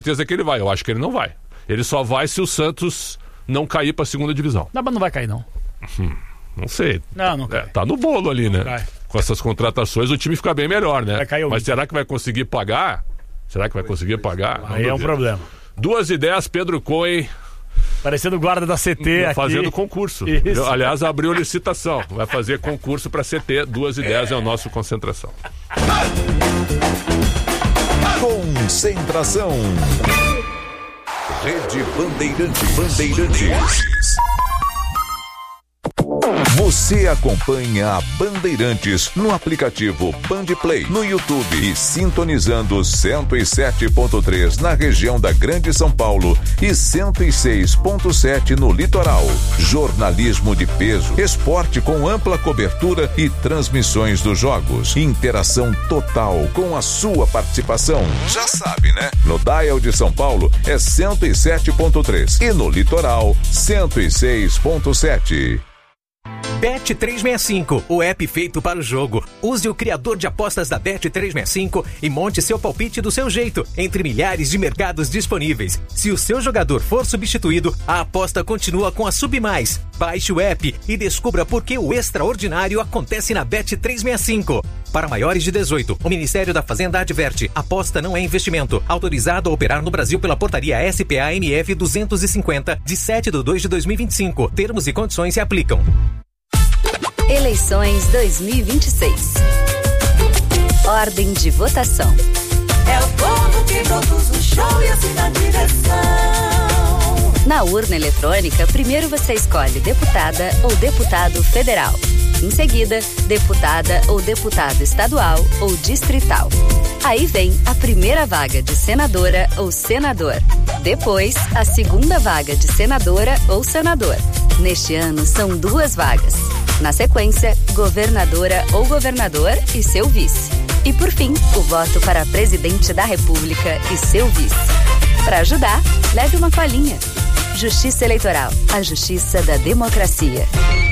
certeza que ele vai. Eu acho que ele não vai. Ele só vai se o Santos não cair para a segunda divisão. Não, mas não vai cair, não. Não sei. Não cai. Tá no bolo ali, né? Cai. Com essas contratações o time fica bem melhor, né? Vai cair mas será que vai conseguir pagar? Aí é um problema. 2h10, Pedro Cohen. Parecendo guarda da CT aqui. Fazendo concurso. Aliás, abriu licitação. Vai fazer concurso para CT. 2h10 é o nosso Concentração. Concentração. Rede Bandeirantes. Você acompanha a Bandeirantes no aplicativo Bandplay, no YouTube e sintonizando 107.3 na região da Grande São Paulo e 106.7 no litoral. Jornalismo de peso, esporte com ampla cobertura e transmissões dos jogos. Interação total com a sua participação. Já sabe, né? No dial de São Paulo é 107.3 e no litoral 106.7. Bet365, o app feito para o jogo. Use o criador de apostas da Bet365 e monte seu palpite do seu jeito, entre milhares de mercados disponíveis. Se o seu jogador for substituído, a aposta continua com a Submais. Baixe o app e descubra por que o extraordinário acontece na Bet365. Para maiores de 18, o Ministério da Fazenda adverte: aposta não é investimento. Autorizado a operar no Brasil pela portaria SPA-MF 250, de 7/2/2025. Termos e condições se aplicam. Eleições 2026. Ordem de votação. É o povo que produz o show e assim na direção. Na urna eletrônica, primeiro você escolhe deputada ou deputado federal. Em seguida, deputada ou deputado estadual ou distrital. Aí vem a primeira vaga de senadora ou senador. Depois, a segunda vaga de senadora ou senador. Neste ano, são 2 vagas. Na sequência, governadora ou governador e seu vice. E por fim, o voto para presidente da República e seu vice. Para ajudar, leve uma colinha. Justiça Eleitoral, a justiça da democracia.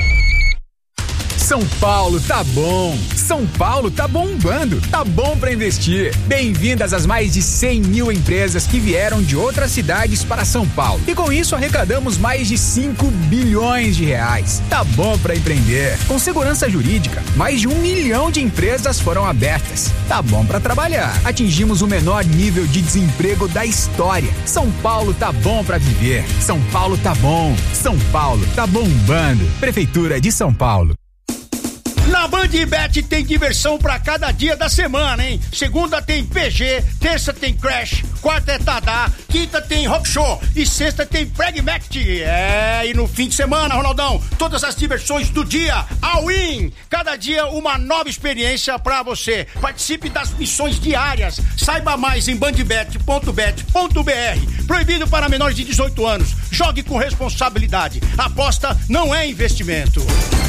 São Paulo tá bom, São Paulo tá bombando, tá bom pra investir. Bem-vindas às mais de 100 mil empresas que vieram de outras cidades para São Paulo. E com isso arrecadamos mais de 5 bilhões de reais. Tá bom pra empreender. Com segurança jurídica, mais de 1 milhão de empresas foram abertas. Tá bom pra trabalhar. Atingimos o menor nível de desemprego da história. São Paulo tá bom pra viver. São Paulo tá bom. São Paulo tá bombando. Prefeitura de São Paulo. Na BandBet tem diversão pra cada dia da semana, hein? Segunda tem PG, terça tem Crash, quarta é Tadá, quinta tem Rock Show e sexta tem Pragmatic. E no fim de semana, Ronaldão, todas as diversões do dia, all-in. Cada dia uma nova experiência pra você. Participe das missões diárias. Saiba mais em bandbet.bet.br. Proibido para menores de 18 anos. Jogue com responsabilidade. Aposta não é investimento.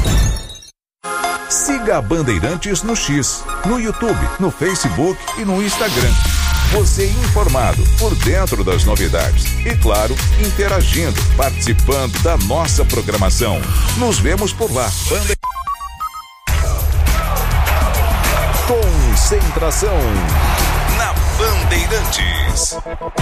Siga a Bandeirantes no X, no YouTube, no Facebook e no Instagram. Você informado, por dentro das novidades e, claro, interagindo, participando da nossa programação. Nos vemos por lá. Concentração na Bandeirantes.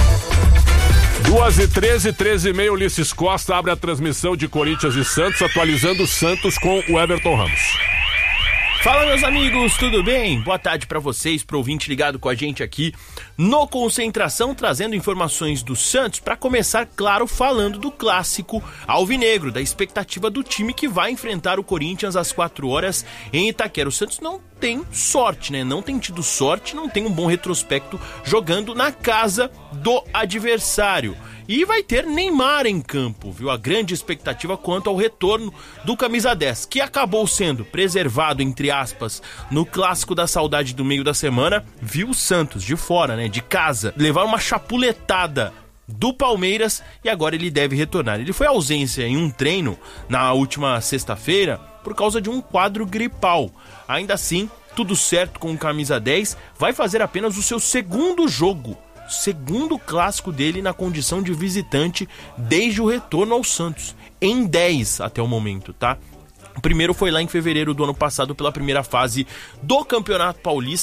2h13, 13h30, Ulisses Costa abre a transmissão de Corinthians e Santos, atualizando o Santos com o Everton Ramos. Fala, meus amigos, tudo bem? Boa tarde pra vocês, pro ouvinte ligado com a gente aqui no Concentração, trazendo informações do Santos, pra começar, claro, falando do clássico alvinegro, da expectativa do time que vai enfrentar o Corinthians às 4 horas em Itaquera. O Santos não tem sorte, né? Não tem tido sorte, não tem um bom retrospecto jogando na casa do adversário. E vai ter Neymar em campo, viu? A grande expectativa quanto ao retorno do camisa 10, que acabou sendo preservado, entre aspas, no clássico da saudade do meio da semana, viu o Santos de fora, né? De casa, levar uma chapuletada do Palmeiras e agora ele deve retornar. Ele foi ausência em um treino na última sexta-feira por causa de um quadro gripal. Ainda assim, tudo certo com o camisa 10, vai fazer apenas o seu segundo jogo. Segundo clássico dele na condição de visitante desde o retorno ao Santos, em 10 até o momento, tá? O primeiro foi lá em fevereiro do ano passado pela primeira fase do Campeonato Paulista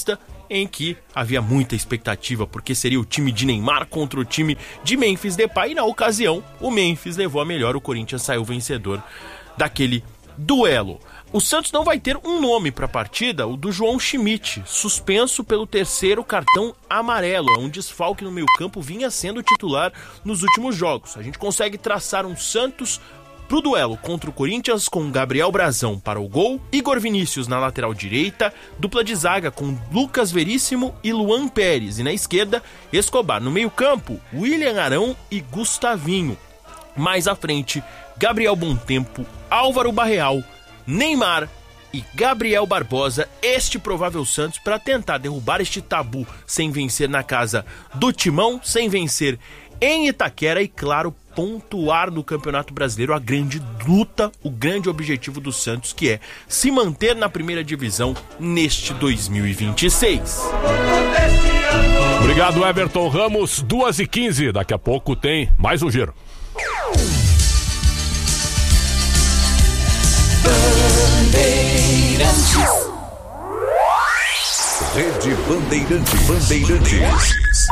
em que havia muita expectativa, porque seria o time de Neymar contra o time de Memphis Depay, e na ocasião o Memphis levou a melhor, o Corinthians saiu vencedor daquele duelo. O Santos não vai ter um nome para a partida, o do João Schmidt, suspenso pelo 3º cartão amarelo. É um desfalque no meio-campo, vinha sendo titular nos últimos jogos. A gente consegue traçar um Santos pro duelo contra o Corinthians com Gabriel Brazão para o gol, Igor Vinícius na lateral direita, dupla de zaga com Lucas Veríssimo e Luan Pérez, e na esquerda, Escobar. No meio-campo, William Arão e Gustavinho. Mais à frente, Gabriel Bontempo, Álvaro Barreal, Neymar e Gabriel Barbosa, este provável Santos, para tentar derrubar este tabu sem vencer na casa do Timão, sem vencer em Itaquera e, claro, pontuar no Campeonato Brasileiro, a grande luta, o grande objetivo do Santos, que é se manter na primeira divisão neste 2026. Obrigado, Everton Ramos. 2h15, daqui a pouco tem mais um giro. Rede Bandeirantes.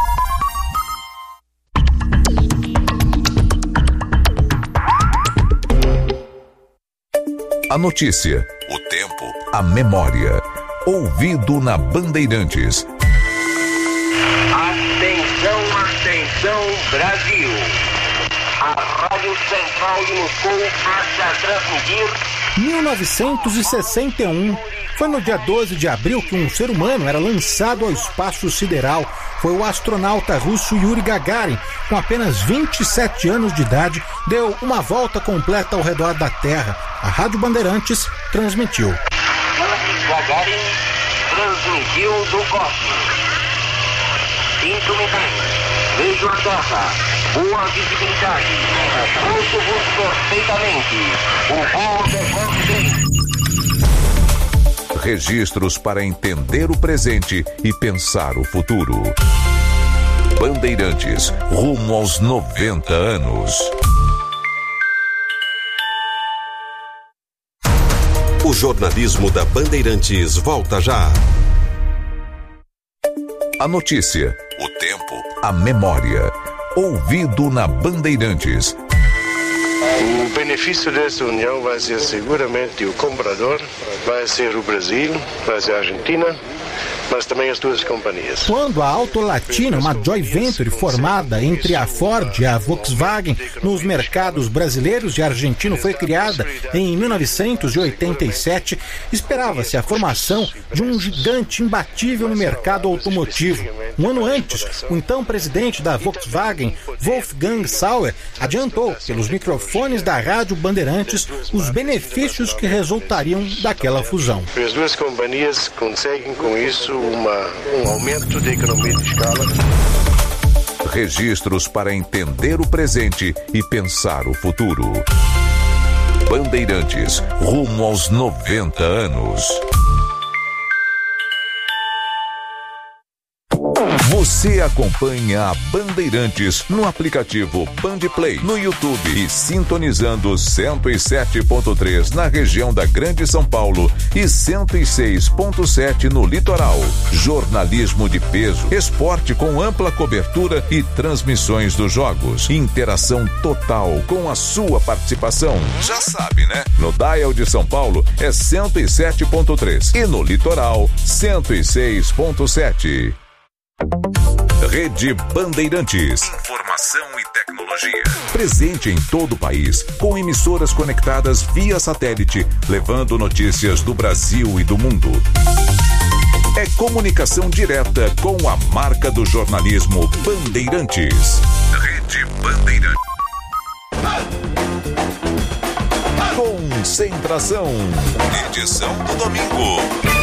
A notícia, o tempo, a memória. Ouvido na Bandeirantes. Atenção, Brasil. A Rádio Central de Moscou passa a transmitir. 1961 foi no dia 12 de abril que um ser humano era lançado ao espaço sideral. Foi o astronauta russo Yuri Gagarin, com apenas 27 anos de idade, deu uma volta completa ao redor da Terra. A Rádio Bandeirantes transmitiu. Yuri Gagarin transmitiu do cosmos. Sinto mentais, vejo a Terra, boa visibilidade, ouço-vos perfeitamente, o voo decorre bem. Registros para entender o presente e pensar o futuro. Bandeirantes, rumo aos 90 anos. O jornalismo da Bandeirantes volta já. A notícia, o tempo, a memória. Ouvido na Bandeirantes. O benefício dessa união vai ser seguramente o comprador, vai ser o Brasil, vai ser a Argentina, mas também as duas companhias. Quando a Auto Latina, uma joint venture formada entre a Ford e a Volkswagen nos mercados brasileiros e argentino, foi criada em 1987, esperava-se a formação de um gigante imbatível no mercado automotivo. Um ano antes, o então presidente da Volkswagen, Wolfgang Sauer, adiantou pelos microfones da Rádio Bandeirantes os benefícios que resultariam daquela fusão. As duas companhias conseguem com isso um aumento da economia de escala. Registros para entender o presente e pensar o futuro. Bandeirantes, rumo aos 90 anos. Você acompanha a Bandeirantes no aplicativo Bandplay, no YouTube e sintonizando 107.3 na região da Grande São Paulo e 106.7 no litoral. Jornalismo de peso, esporte com ampla cobertura e transmissões dos jogos. Interação total com a sua participação. Já sabe, né? No dial de São Paulo é 107.3 e no litoral 106.7. Rede Bandeirantes. Informação e tecnologia. Presente em todo o país, com emissoras conectadas via satélite, levando notícias do Brasil e do mundo. É comunicação direta com a marca do jornalismo Bandeirantes. Rede Bandeirantes. Concentração. Edição do domingo.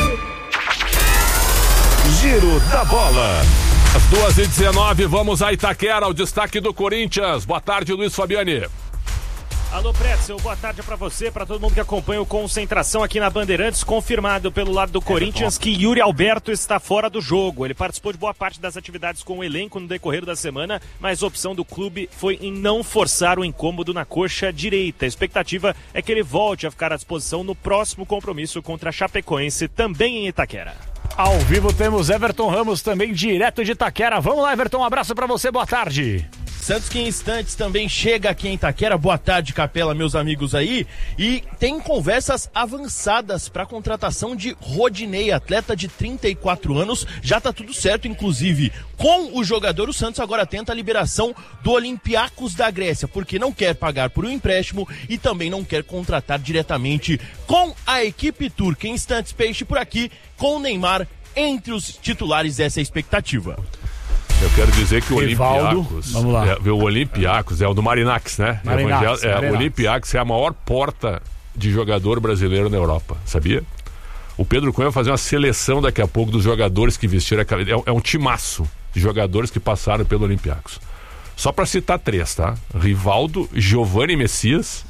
Giro da Bola. Às 2h19, vamos a Itaquera, o destaque do Corinthians. Boa tarde, Luiz Fabiani. Alô, Pretzel, boa tarde pra você, pra todo mundo que acompanha o Concentração aqui na Bandeirantes. Confirmado pelo lado do Corinthians que Yuri Alberto está fora do jogo. Ele participou de boa parte das atividades com o elenco no decorrer da semana, mas a opção do clube foi em não forçar o incômodo na coxa direita. A expectativa é que ele volte a ficar à disposição no próximo compromisso contra a Chapecoense, também em Itaquera. Ao vivo temos Everton Ramos também, direto de Itaquera. Vamos lá, Everton, um abraço pra você, boa tarde. Santos que em instantes também chega aqui em Itaquera. Boa tarde, Capela, meus amigos aí. E tem conversas avançadas para a contratação de Rodinei, atleta de 34 anos. Já tá tudo certo, inclusive com o jogador. O Santos agora tenta a liberação do Olympiacos da Grécia, porque não quer pagar por um empréstimo e também não quer contratar diretamente com a equipe turca. Em instantes, Peixe por aqui, com o Neymar entre os titulares dessa expectativa. Eu quero dizer que o Rivaldo, Olympiacos, vamos lá. O Olympiacos é o do Marinax, né? Marinax. O Olympiacos é a maior porta de jogador brasileiro na Europa, sabia? O Pedro Cunha vai fazer uma seleção daqui a pouco dos jogadores que vestiram aquela... É um timaço de jogadores que passaram pelo Olympiacos. Só para citar 3, tá? Rivaldo, Giovanni Messias,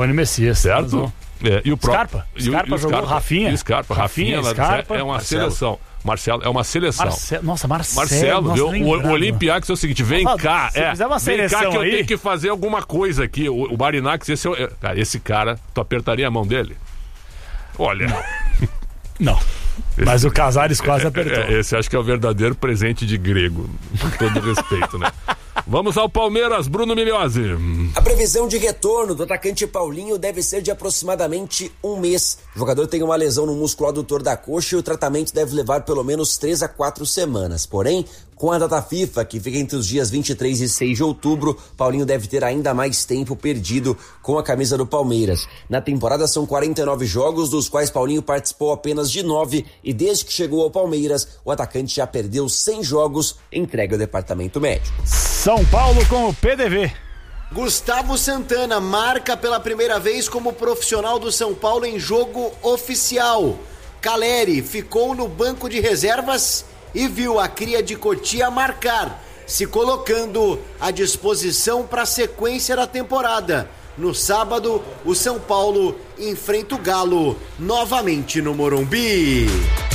certo? E o Scarpa. Scarpa jogou, Rafinha. Rafinha, é uma seleção. Marcelo, é uma seleção. Marcelo, o Olympiacos é o seguinte, vem cá que eu tenho que fazer alguma coisa aqui. O Marinax, esse cara, tu apertaria a mão dele? Olha. Não. Mas o Casares quase apertou. Esse acho que é o verdadeiro presente de grego, com todo respeito, né? Vamos ao Palmeiras, Bruno Migliozzi. A previsão de retorno do atacante Paulinho deve ser de aproximadamente 1 mês. O jogador tem uma lesão no músculo adutor da coxa e o tratamento deve levar pelo menos 3 a 4 semanas. Porém, com a data FIFA, que fica entre os dias 23 e 6 de outubro, Paulinho deve ter ainda mais tempo perdido com a camisa do Palmeiras. Na temporada são 49 jogos, dos quais Paulinho participou apenas de 9, e desde que chegou ao Palmeiras, o atacante já perdeu 100 jogos, entregue ao departamento médico. São Paulo com o PDV. Gustavo Santana marca pela primeira vez como profissional do São Paulo em jogo oficial. Caleri ficou no banco de reservas e viu a cria de Cotia marcar, se colocando à disposição para a sequência da temporada. No sábado, o São Paulo enfrenta o Galo novamente no Morumbi.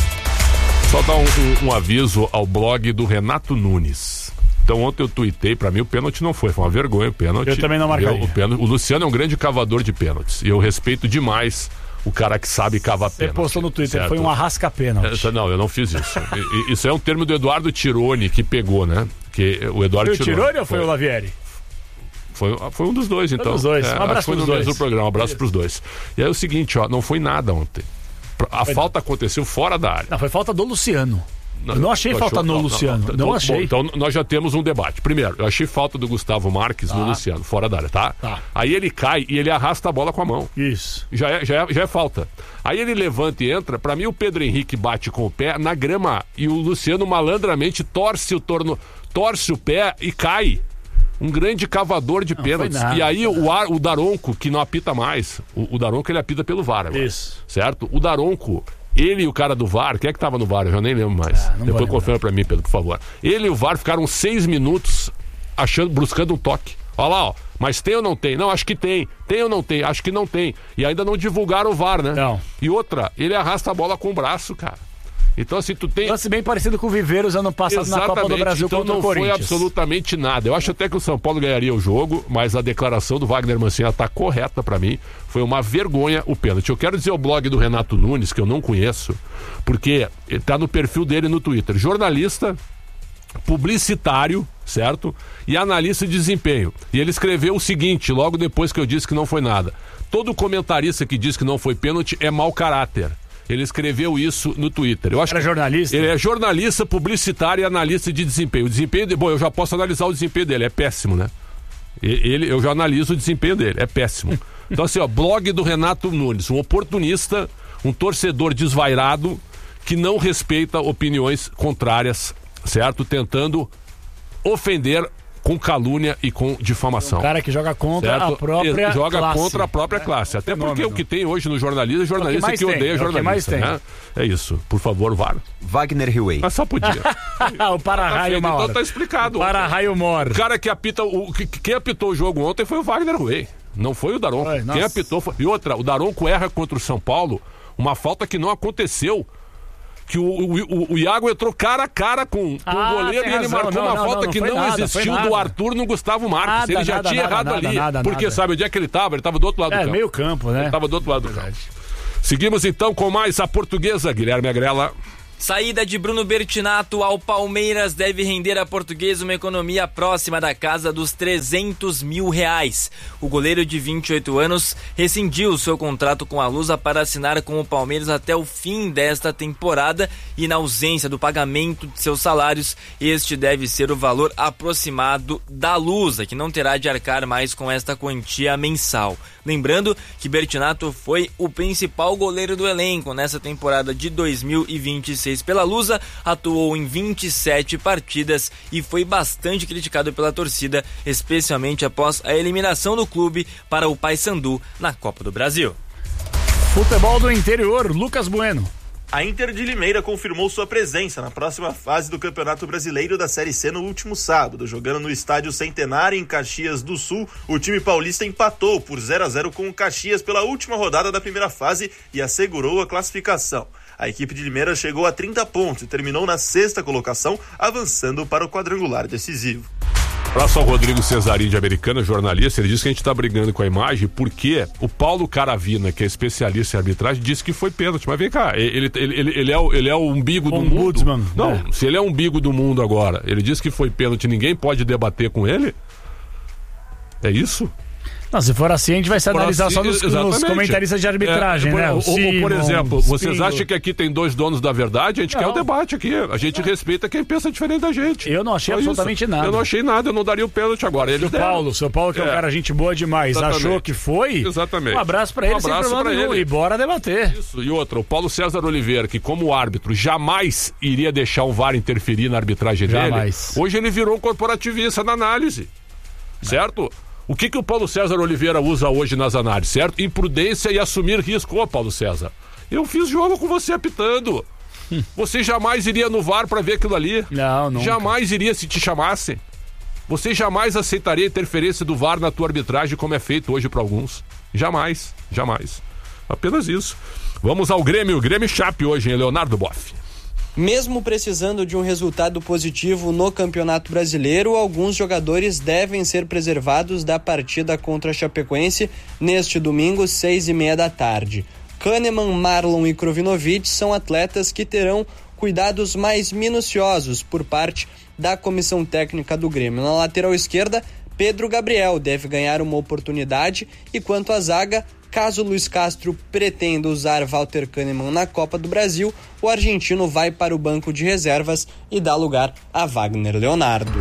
Só dar um aviso ao blog do Renato Nunes. Então ontem eu tuitei, pra mim o pênalti não foi uma vergonha o pênalti. Eu também não marcaria. O Luciano é um grande cavador de pênaltis e eu respeito demais o cara que sabe cavar pênalti. Você postou no Twitter, certo? Foi um arrasca-pênalti. Não, eu não fiz isso. Isso é um termo do Eduardo Tironi que pegou, né? Que o Eduardo Tironi. Foi o Tironi ou foi o Lavieri? Foi um dos dois, então. Um dos dois. Um abraço pros dois. Mesmo programa, um abraço pros dois. E aí é o seguinte, não foi nada ontem. A falta aconteceu fora da área. Não, foi falta do Luciano. Eu não achei falta no Luciano. Não achei. Bom, então nós já temos um debate. Primeiro, eu achei falta do Gustavo Marques no Luciano, fora da área, tá? Aí ele cai e ele arrasta a bola com a mão. Isso. Já é falta. Aí ele levanta e entra. Pra mim, o Pedro Henrique bate com o pé na grama e o Luciano malandramente torce o pé e cai. Um grande cavador de pênaltis. E aí o Daronco, que não apita mais, o Daronco ele apita pelo VAR agora. Isso. Certo? O Daronco, ele e o cara do VAR, quem é que tava no VAR? Eu já nem lembro mais. Depois confirma pra mim, Pedro, por favor. Ele e o VAR ficaram 6 minutos buscando um toque. Olha lá, mas tem ou não tem? Não, acho que tem. Tem ou não tem? Acho que não tem. E ainda não divulgaram o VAR, né? Não. E outra, ele arrasta a bola com o braço, cara. Então, assim, tu tem... Lance bem parecido com o Viveiros ano passado. Exatamente. Na Copa do Brasil então, contra o Corinthians. Não foi absolutamente nada. Eu acho até que o São Paulo ganharia o jogo, mas a declaração do Wagner Mancini tá correta pra mim. Foi uma vergonha o pênalti. Eu quero dizer o blog do Renato Nunes, que eu não conheço, porque ele tá no perfil dele no Twitter. Jornalista, publicitário, certo? E analista de desempenho. E ele escreveu o seguinte, logo depois que eu disse que não foi nada. Todo comentarista que diz que não foi pênalti é mau caráter. Ele escreveu isso no Twitter. Eu acho que jornalista? Ele é jornalista, publicitário e analista de desempenho. O desempenho bom, eu já posso analisar o desempenho dele, é péssimo, né? Eu já analiso o desempenho dele, é péssimo. Então assim, blog do Renato Nunes, um oportunista, um torcedor desvairado que não respeita opiniões contrárias, certo? Tentando ofender com calúnia e com difamação. Um cara que joga contra a própria classe. Contra a própria classe. Até porque o que tem hoje no jornalismo é jornalista que odeia jornalista. Né? É isso. Por favor, VAR. Wagner Hillway. Mas só podia. O para-raio mor. Então tá explicado. Para-raio mor. O cara que apita... Quem apitou o jogo ontem foi o Wagner Hillway. Não foi o Daronco. Quem apitou foi... E outra, o Daronco erra contra o São Paulo uma falta que não aconteceu. Que o Iago entrou cara a cara com o goleiro e ele marcou uma falta que não existiu do Arthur no Gustavo Marques. Ele já tinha errado ali. Porque sabe onde é que ele estava? Ele estava do outro lado do campo. Meio campo, né? Ele estava do outro lado do campo. Seguimos então com mais a Portuguesa, Guilherme Agrela. Saída de Bruno Bertinato ao Palmeiras deve render à Portuguesa uma economia próxima da casa dos R$300 mil. O goleiro de 28 anos rescindiu seu contrato com a Lusa para assinar com o Palmeiras até o fim desta temporada e, na ausência do pagamento de seus salários, este deve ser o valor aproximado da Lusa, que não terá de arcar mais com esta quantia mensal. Lembrando que Bertinato foi o principal goleiro do elenco nessa temporada de 2026 pela Lusa, atuou em 27 partidas e foi bastante criticado pela torcida, especialmente após a eliminação do clube para o Paysandu na Copa do Brasil. Futebol do interior, Lucas Bueno. A Inter de Limeira confirmou sua presença na próxima fase do Campeonato Brasileiro da Série C no último sábado. Jogando no Estádio Centenário, em Caxias do Sul, o time paulista empatou por 0-0 com o Caxias pela última rodada da primeira fase e assegurou a classificação. A equipe de Limeira chegou a 30 pontos e terminou na 6ª colocação, avançando para o quadrangular decisivo. Abraço ao Rodrigo Cesarini de Americana, jornalista. Ele disse que a gente está brigando com a imagem porque o Paulo Caravina, que é especialista em arbitragem, disse que foi pênalti. Mas vem cá, ele é o umbigo do mundo. Não, se ele é o umbigo do mundo agora, ele disse que foi pênalti, ninguém pode debater com ele? É isso? Não, se for assim, a gente vai se analisar só nos comentaristas de arbitragem, né? Por exemplo, vocês acham que aqui tem dois donos da verdade? A gente quer o debate aqui. A gente respeita quem pensa diferente da gente. Eu não achei absolutamente nada. Eu não achei nada, eu não daria o pênalti agora. Seu Paulo, que é um cara gente boa demais, achou que foi? Exatamente. Um abraço pra ele, sem problema nenhum. E bora debater. Isso. E outra, o Paulo César Oliveira, que como árbitro jamais iria deixar o VAR interferir na arbitragem dele. Hoje ele virou corporativista na análise. Certo? O que o Paulo César Oliveira usa hoje nas análises, certo? Imprudência e assumir risco. Ô, Paulo César, eu fiz jogo com você apitando. Você jamais iria no VAR pra ver aquilo ali. Não. Jamais iria se te chamassem. Você jamais aceitaria a interferência do VAR na tua arbitragem, como é feito hoje pra alguns. Jamais. Apenas isso. Vamos ao Grêmio. Grêmio Chape hoje, hein? Leonardo Boff. Mesmo precisando de um resultado positivo no Campeonato Brasileiro, alguns jogadores devem ser preservados da partida contra a Chapecoense neste domingo, 6h30 da tarde. Kahneman, Marlon e Krovinovic são atletas que terão cuidados mais minuciosos por parte da comissão técnica do Grêmio. Na lateral esquerda, Pedro Gabriel deve ganhar uma oportunidade e quanto à zaga, caso Luiz Castro pretenda usar Walter Kahneman na Copa do Brasil, o argentino vai para o banco de reservas e dá lugar a Wagner Leonardo.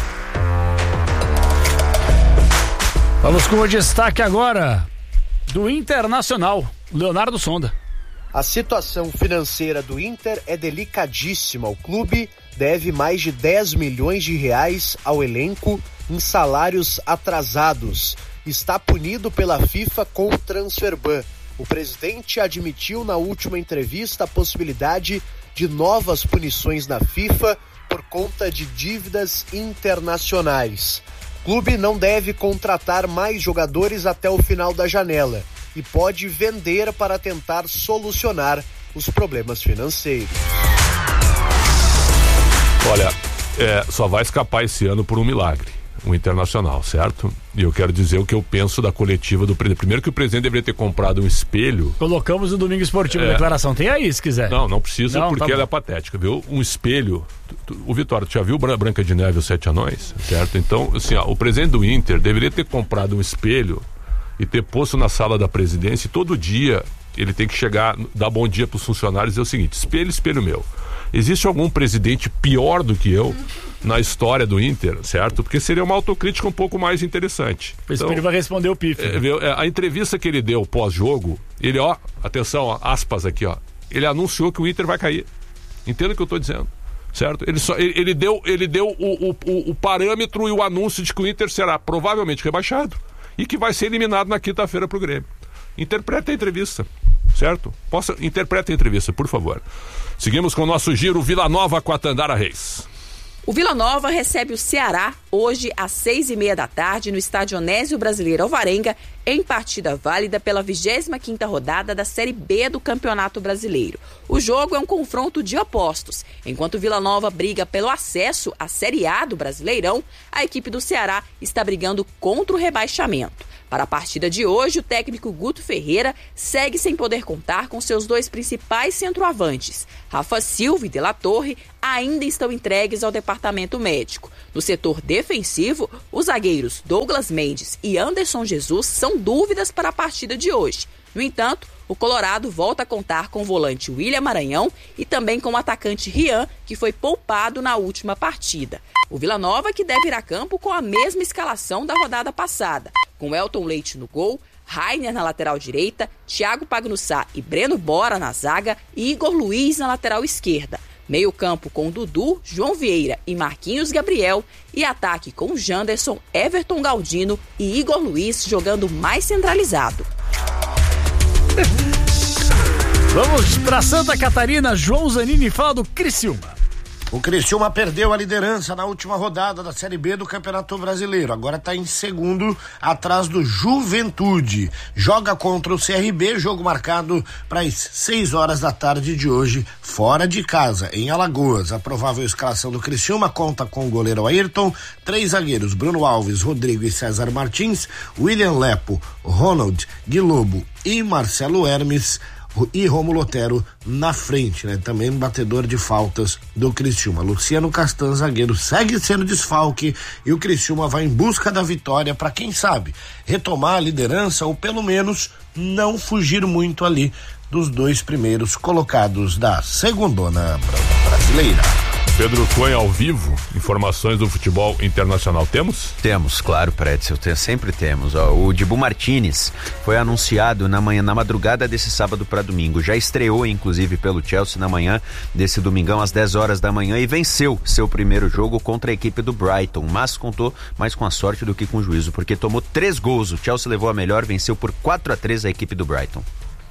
Vamos com o destaque agora do Internacional, Leonardo Sonda. A situação financeira do Inter é delicadíssima. O clube deve mais de 10 milhões de reais ao elenco em salários atrasados. Está punido pela FIFA com o Transferban. O presidente admitiu na última entrevista a possibilidade de novas punições na FIFA por conta de dívidas internacionais. O clube não deve contratar mais jogadores até o final da janela e pode vender para tentar solucionar os problemas financeiros. Olha, só vai escapar esse ano por um milagre. O Internacional, certo? E eu quero dizer o que eu penso da coletiva do presidente. Primeiro que o presidente deveria ter comprado um espelho. Colocamos no Domingo Esportivo a declaração. Tem aí, se quiser. Não precisa, porque ela é patética, viu? Um espelho. O Vitória, tu já viu Branca de Neve e os Sete Anões? Certo? Então, assim, o presidente do Inter deveria ter comprado um espelho e ter posto na sala da presidência e todo dia ele tem que chegar, dar bom dia pros funcionários e dizer o seguinte: espelho meu. Existe algum presidente pior do que eu na história do Inter, certo? Porque seria uma autocrítica um pouco mais interessante. O espelho vai responder o pife. A entrevista que ele deu pós-jogo, ele, atenção, aspas aqui, ele anunciou que o Inter vai cair. Entenda o que eu estou dizendo, certo? Ele deu o parâmetro e o anúncio de que o Inter será provavelmente rebaixado e que vai ser eliminado na quinta-feira pro Grêmio. Interpreta a entrevista, certo? Interpreta a entrevista, por favor. Seguimos com o nosso giro Vila Nova com a Tandara Reis. O Vila Nova recebe o Ceará hoje às 6h30 da tarde no estádio Onésio Brasileiro Alvarenga, em partida válida pela 25ª rodada da Série B do Campeonato Brasileiro. O jogo é um confronto de opostos. Enquanto o Vila Nova briga pelo acesso à Série A do Brasileirão, a equipe do Ceará está brigando contra o rebaixamento. Para a partida de hoje, o técnico Guto Ferreira segue sem poder contar com seus 2 principais centroavantes. Rafa Silva e De La Torre ainda estão entregues ao departamento médico. No setor defensivo, os zagueiros Douglas Mendes e Anderson Jesus são dúvidas para a partida de hoje. No entanto, o Colorado volta a contar com o volante William Maranhão e também com o atacante Rian, que foi poupado na última partida. O Vila Nova que deve ir a campo com a mesma escalação da rodada passada, com Elton Leite no gol, Rainer na lateral direita, Thiago Pagnussá e Breno Bora na zaga e Igor Luiz na lateral esquerda. Meio campo com Dudu, João Vieira e Marquinhos Gabriel e ataque com Janderson, Everton Galdino e Igor Luiz jogando mais centralizado. Vamos para Santa Catarina. João Zanini fala do Criciúma. O Criciúma perdeu a liderança na última rodada da Série B do Campeonato Brasileiro. Agora está em segundo, atrás do Juventude. Joga contra o CRB, jogo marcado para as 6 horas da tarde de hoje, fora de casa, em Alagoas. A provável escalação do Criciúma conta com o goleiro Ayrton, 3 zagueiros, Bruno Alves, Rodrigo e César Martins, William Lepo, Ronald Guilobo e Marcelo Hermes, e Rômulo Otero na frente, né? Também batedor de faltas do Criciúma. Luciano Castan, zagueiro, segue sendo desfalque e o Criciúma vai em busca da vitória para, quem sabe, retomar a liderança ou pelo menos não fugir muito ali dos 2 primeiros colocados da segundona brasileira. Pedro Cunha ao vivo, informações do futebol internacional, temos? Temos, claro, Pretzel, sempre temos. O Dibu Martínez foi anunciado na madrugada desse sábado para domingo, já estreou inclusive pelo Chelsea na manhã desse domingão às 10 horas da manhã e venceu seu primeiro jogo contra a equipe do Brighton, mas contou mais com a sorte do que com o juízo, porque tomou 3 gols, o Chelsea levou a melhor, venceu por 4-3 a equipe do Brighton.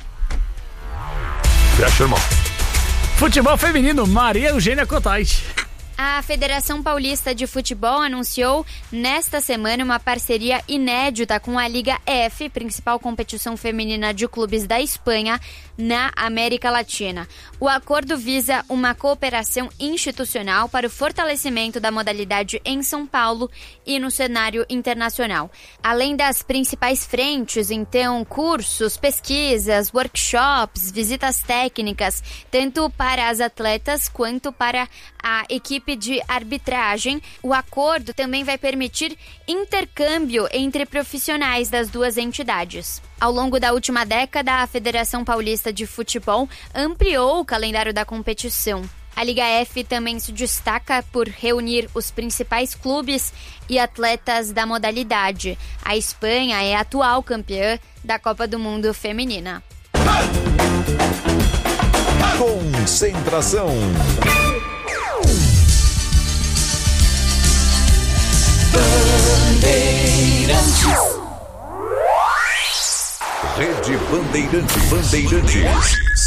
Fecha, irmão. Futebol feminino, Maria Eugênia Cotais. A Federação Paulista de Futebol anunciou nesta semana uma parceria inédita com a Liga F, principal competição feminina de clubes da Espanha na América Latina. O acordo visa uma cooperação institucional para o fortalecimento da modalidade em São Paulo e no cenário internacional. Além das principais frentes, então, cursos, pesquisas, workshops, visitas técnicas, tanto para as atletas quanto para a equipe de arbitragem, o acordo também vai permitir intercâmbio entre profissionais das duas entidades. Ao longo da última década, a Federação Paulista de Futebol ampliou o calendário da competição. A Liga F também se destaca por reunir os principais clubes e atletas da modalidade. A Espanha é a atual campeã da Copa do Mundo Feminina. Concentração. Bandeirantes. Rede Bandeirantes.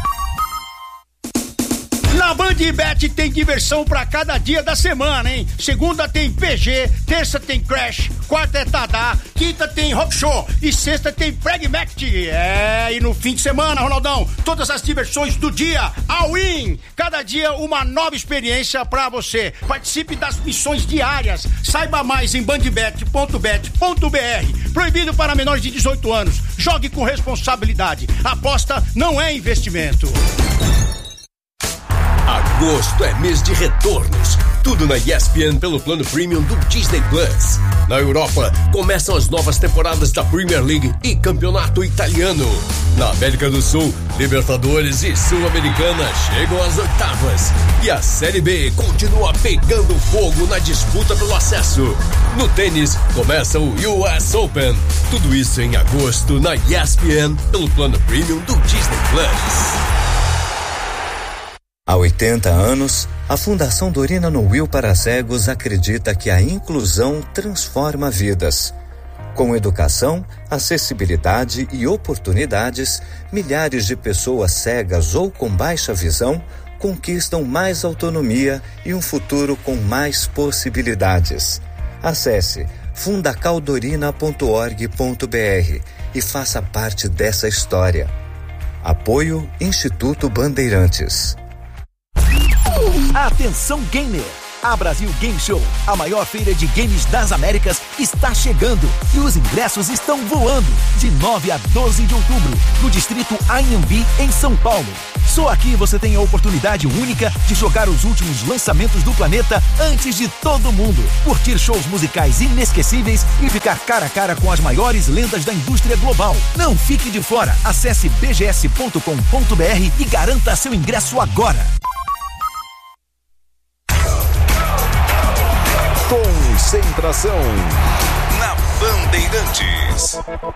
Na Bandbet tem diversão pra cada dia da semana, hein? Segunda tem PG, terça tem Crash, quarta é Tadá, quinta tem Rock Show e sexta tem Pragmatic. E no fim de semana, Ronaldão, todas as diversões do dia, all in. Cada dia uma nova experiência pra você. Participe das missões diárias. Saiba mais em bandbet.bet.br. Proibido para menores de 18 anos. Jogue com responsabilidade. Aposta não é investimento. Agosto é mês de retornos. Tudo na ESPN pelo plano premium do Disney Plus. Na Europa, começam as novas temporadas da Premier League e Campeonato Italiano. Na América do Sul, Libertadores e Sul-Americana chegam às oitavas. E a Série B continua pegando fogo na disputa pelo acesso. No tênis, começa o US Open. Tudo isso em agosto na ESPN pelo plano premium do Disney Plus. Há 80 anos, a Fundação Dorina no Will para Cegos acredita que a inclusão transforma vidas. Com educação, acessibilidade e oportunidades, milhares de pessoas cegas ou com baixa visão conquistam mais autonomia e um futuro com mais possibilidades. Acesse fundacaldorina.org.br e faça parte dessa história. Apoio Instituto Bandeirantes. Atenção gamer! A Brasil Game Show, a maior feira de games das Américas, está chegando e os ingressos estão voando. De 9 a 12 de outubro, no distrito Anhembi, em São Paulo. Só aqui você tem a oportunidade única de jogar os últimos lançamentos do planeta antes de todo mundo. Curtir shows musicais inesquecíveis e ficar cara a cara com as maiores lendas da indústria global. Não fique de fora. Acesse bgs.com.br e garanta seu ingresso agora. Concentração na Bandeirantes.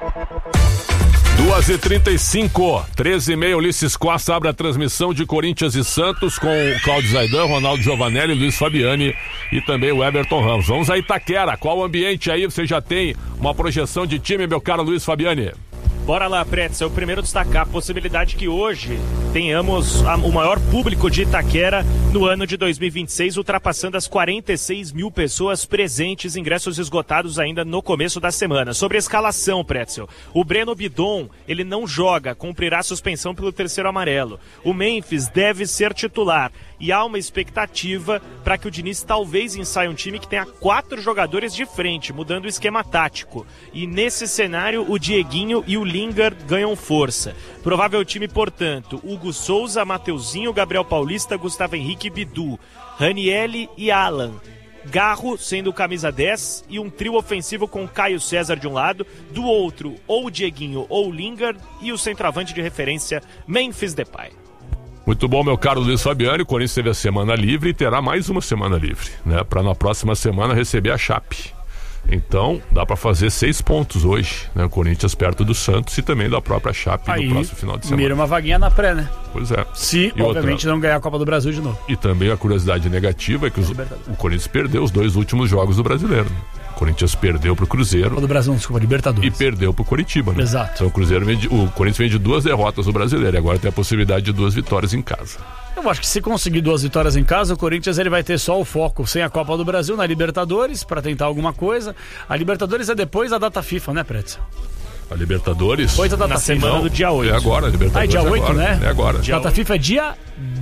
2h35, 13h30, Ulisses Costa abre a transmissão de Corinthians e Santos com o Cláudio Zaidan, Ronaldo Giovanelli, Luiz Fabiani e também o Everton Ramos. Vamos a Itaquera, qual o ambiente aí? Você já tem uma projeção de time, meu caro Luiz Fabiani? Bora lá, Pretzel. Primeiro destacar a possibilidade que hoje tenhamos o maior público de Itaquera no ano de 2026, ultrapassando as 46 mil pessoas presentes, ingressos esgotados ainda no começo da semana. Sobre a escalação, Pretzel, o Breno Bidon, ele não joga, cumprirá suspensão pelo terceiro amarelo. O Memphis deve ser titular e há uma expectativa para que o Diniz talvez ensaie um time que tenha 4 jogadores de frente, mudando o esquema tático. E nesse cenário, o Dieguinho e o Lingard ganham força. Provável time, portanto, Hugo Souza, Mateuzinho, Gabriel Paulista, Gustavo Henrique e Bidu, Ranielli e Alan. Garro sendo o camisa 10 e um trio ofensivo com Caio César de um lado, do outro ou o Dieguinho ou o Lingard e o centroavante de referência Memphis Depay. Muito bom, meu caro Luiz Fabiani. O Corinthians teve a semana livre e terá mais uma semana livre, né? Para na próxima semana receber a Chape. Então, dá para fazer 6 pontos hoje, né? O Corinthians perto do Santos e também da própria Chape no próximo final de semana. Mira uma vaguinha na pré, né? Pois é. Se, e obviamente, não ganhar a Copa do Brasil de novo. E também a curiosidade negativa é que o Corinthians perdeu os 2 últimos jogos do Brasileiro. O Corinthians perdeu pro Cruzeiro. Copa do Brasil, não, desculpa, Libertadores. E perdeu pro Coritiba, né? Exato. Então o Corinthians vem de 2 derrotas no Brasileiro e agora tem a possibilidade de 2 vitórias em casa. Eu acho que se conseguir 2 vitórias em casa, o Corinthians ele vai ter só o foco sem a Copa do Brasil na Libertadores para tentar alguma coisa. A Libertadores é depois da data FIFA, né, Pretzel? A Libertadores? Depois da data na FIFA. semana do dia 8. É agora, a Libertadores. É dia 8, agora, né? É agora. Data FIFA é dia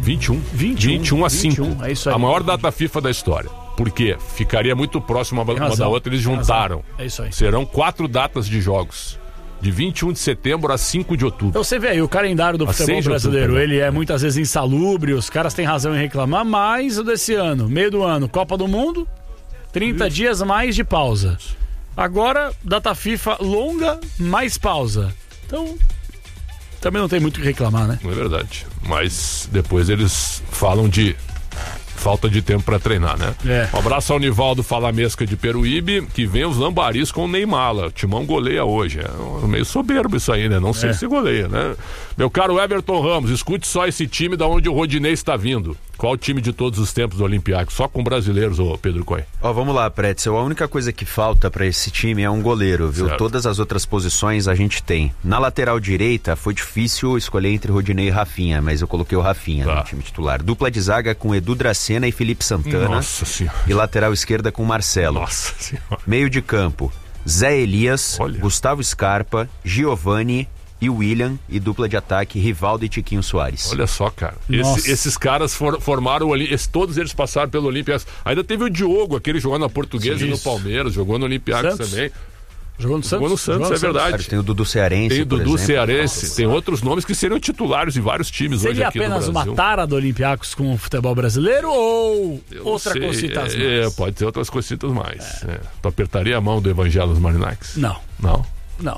21 a 5. É isso aí. A maior data FIFA da história. Por quê? Ficaria muito próximo uma da outra, eles juntaram. É isso aí. Serão 4 datas de jogos. De 21 de setembro a 5 de outubro. Então você vê aí, o calendário do futebol brasileiro, ele é muitas vezes insalubre, os caras têm razão em reclamar, mas o desse ano, meio do ano, Copa do Mundo, 30 dias mais de pausa. Agora, data FIFA longa, mais pausa. Então, também não tem muito o que reclamar, né? Não é verdade. Mas depois eles falam de falta de tempo pra treinar, né? Um abraço ao Nivaldo Falamesca de Peruíbe, que vem os lambaris com o Neymar. O Timão goleia hoje. É meio soberbo isso aí, né? Não sei se goleia, né? Meu caro Everton Ramos, escute só esse time da onde o Rodinei está vindo. Qual o time de todos os tempos do Olympiacos? Só com brasileiros, ô Pedro Coy. Vamos lá, Pretzel. A única coisa que falta pra esse time é um goleiro, viu? Certo. Todas as outras posições a gente tem. Na lateral direita, foi difícil escolher entre Rodinei e Rafinha, mas eu coloquei o Rafinha no time titular. Dupla de zaga com Edu Dracena e Felipe Santana. Nossa Senhora. E lateral esquerda com Marcelo. Nossa Senhora. Meio de campo, Zé Elias, Gustavo Scarpa, Giovani e William, e dupla de ataque, Rivaldo e Tiquinho Soares. Olha só, cara. Esses caras formaram todos eles passaram pelo Olympiacos. Ainda teve o Diogo, aquele jogando na Portuguesa e no Palmeiras, jogou no Olympiacos também. Jogou no Santos? Jogou no Santos, é verdade. Tem o Dudu Cearense. Tem o Dudu Cearense. Tem outros nomes que seriam titulares de vários times hoje aqui no Brasil. Seria apenas uma tara do Olympiacos com o futebol brasileiro ou outra cositas mais? Pode ter outras cositas mais. Tu apertaria a mão do Evangelos Marinakis? Não. Não? Não.